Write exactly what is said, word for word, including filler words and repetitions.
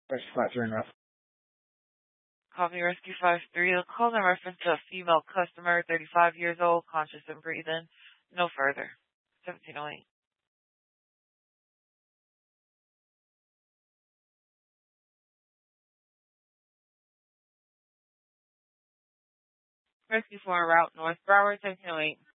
First flat during rough. Coffee Rescue five three. The call in reference to a female customer, thirty-five years old, conscious and breathing. No further. seventeen oh eight. Rescue four route North Broward, seventeen oh eight.